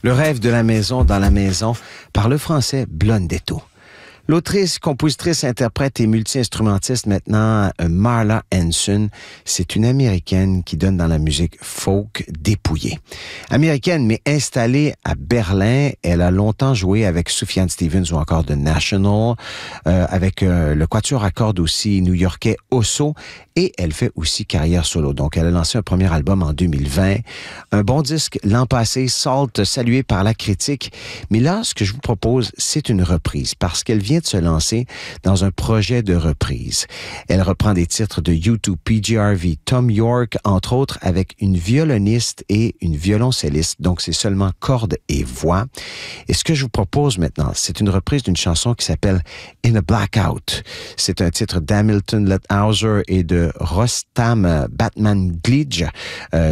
Le rêve de la maison dans la maison par le français Blondetto. L'autrice, compositrice, interprète et multi-instrumentiste maintenant, Marla Hanson, c'est une Américaine qui donne dans la musique folk dépouillée. Américaine, mais installée à Berlin, elle a longtemps joué avec Sufjan Stevens ou encore The National, avec le quatuor à cordes aussi new-yorkais Osso, et elle fait aussi carrière solo. Donc, elle a lancé un premier album en 2020, un bon disque l'an passé, Salt, salué par la critique. Mais là, ce que je vous propose, c'est une reprise, parce qu'elle vient de se lancer dans un projet de reprise. Elle reprend des titres de U2, PGRV, Tom York, entre autres, avec une violoniste et une violoncelliste. Donc, c'est seulement cordes et voix. Et ce que je vous propose maintenant, c'est une reprise d'une chanson qui s'appelle In a Blackout. C'est un titre d'Hamilton Leithauser et de Rostam Batmanglij.